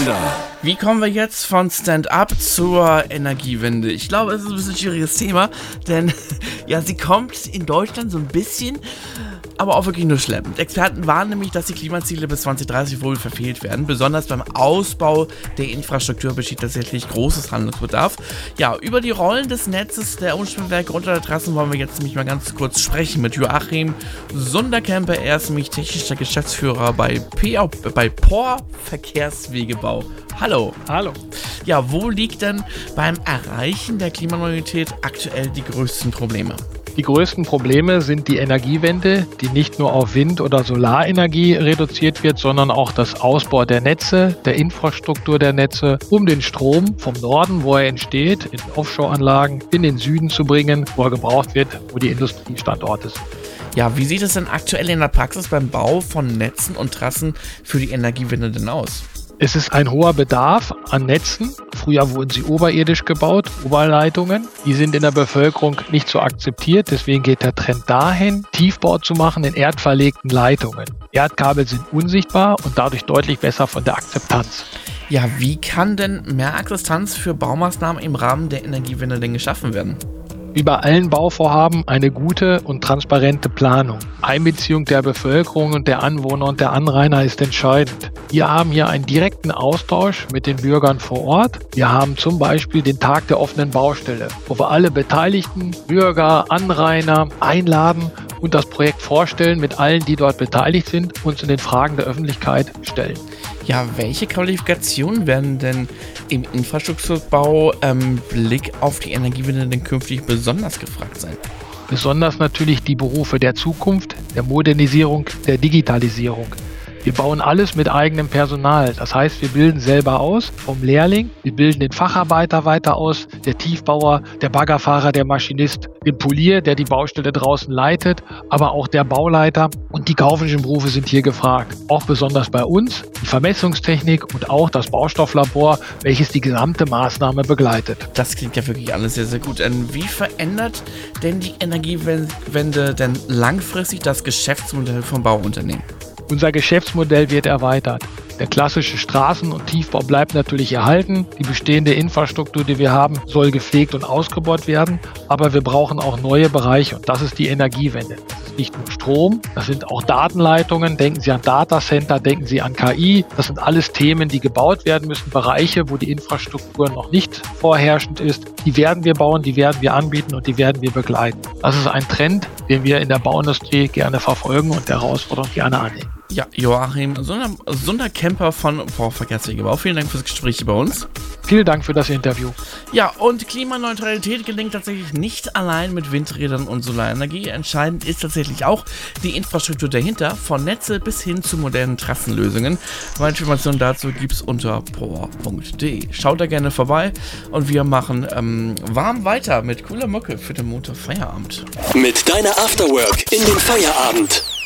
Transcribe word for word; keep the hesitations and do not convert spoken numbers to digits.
Energiewende. Wie kommen wir jetzt von Stand-up zur Energiewende? Ich glaube, es ist ein bisschen ein schwieriges Thema, denn ja, sie kommt in Deutschland so ein bisschen, aber auch wirklich nur schleppend. Experten warnen nämlich, dass die Klimaziele bis zwanzig dreißig wohl verfehlt werden. Besonders beim Ausbau der Infrastruktur besteht tatsächlich großes Handlungsbedarf. Ja, über die Rollen des Netzes der Umspannwerke unter der Trassen wollen wir jetzt nämlich mal ganz kurz sprechen mit Joachim Sunderkämper. Er ist nämlich technischer Geschäftsführer bei, P A, bei P O R Verkehrswegebau. Hallo. Hallo. Ja, wo liegt denn beim Erreichen der Klimaneutralität aktuell die größten Probleme? Die größten Probleme sind die Energiewende, die nicht nur auf Wind- oder Solarenergie reduziert wird, sondern auch das Ausbau der Netze, der Infrastruktur der Netze, um den Strom vom Norden, wo er entsteht, in Offshore-Anlagen, in den Süden zu bringen, wo er gebraucht wird, wo die Industriestandorte sind. Ja, wie sieht es denn aktuell in der Praxis beim Bau von Netzen und Trassen für die Energiewende denn aus? Es ist ein hoher Bedarf an Netzen. Früher wurden sie oberirdisch gebaut, Oberleitungen. Die sind in der Bevölkerung nicht so akzeptiert. Deswegen geht der Trend dahin, Tiefbau zu machen in erdverlegten Leitungen. Erdkabel sind unsichtbar und dadurch deutlich besser von der Akzeptanz. Ja, wie kann denn mehr Akzeptanz für Baumaßnahmen im Rahmen der Energiewende denn geschaffen werden? Wie bei allen Bauvorhaben eine gute und transparente Planung. Einbeziehung der Bevölkerung und der Anwohner und der Anrainer ist entscheidend. Wir haben hier einen direkten Austausch mit den Bürgern vor Ort. Wir haben zum Beispiel den Tag der offenen Baustelle, wo wir alle Beteiligten, Bürger, Anrainer einladen und das Projekt vorstellen mit allen, die dort beteiligt sind, uns in den Fragen der Öffentlichkeit stellen. Ja, welche Qualifikationen werden denn im Infrastrukturbau im Blick auf die Energiewende denn künftig besonders gefragt sein? Besonders natürlich die Berufe der Zukunft, der Modernisierung, der Digitalisierung. Wir bauen alles mit eigenem Personal. Das heißt, wir bilden selber aus vom Lehrling, wir bilden den Facharbeiter weiter aus, der Tiefbauer, der Baggerfahrer, der Maschinist, den Polier, der die Baustelle draußen leitet, aber auch der Bauleiter. Und die kaufmännischen Berufe sind hier gefragt. Auch besonders bei uns die Vermessungstechnik und auch das Baustofflabor, welches die gesamte Maßnahme begleitet. Das klingt ja wirklich alles sehr, sehr gut. Wie verändert denn die Energiewende denn langfristig das Geschäftsmodell von Bauunternehmen? Unser Geschäftsmodell wird erweitert. Der klassische Straßen- und Tiefbau bleibt natürlich erhalten. Die bestehende Infrastruktur, die wir haben, soll gepflegt und ausgebaut werden. Aber wir brauchen auch neue Bereiche und das ist die Energiewende. Das ist nicht nur Strom, das sind auch Datenleitungen. Denken Sie an Datacenter, denken Sie an K I. Das sind alles Themen, die gebaut werden müssen. Bereiche, wo die Infrastruktur noch nicht vorherrschend ist. Die werden wir bauen, die werden wir anbieten und die werden wir begleiten. Das ist ein Trend, den wir in der Bauindustrie gerne verfolgen und der Herausforderung gerne annehmen. Ja, Joachim Sunder, Sunderkämper von P O R Verkehrswegebau. Vielen Dank fürs Gespräch bei uns. Vielen Dank für das Interview. Ja, und Klimaneutralität gelingt tatsächlich nicht allein mit Windrädern und Solarenergie. Entscheidend ist tatsächlich auch die Infrastruktur dahinter, von Netze bis hin zu modernen Trassenlösungen. Mehr Informationen dazu gibt's unter por punkt de. Schaut da gerne vorbei und wir machen ähm, warm weiter mit cooler Mucke für den Montag Feierabend. Mit deiner Afterwork in den Feierabend.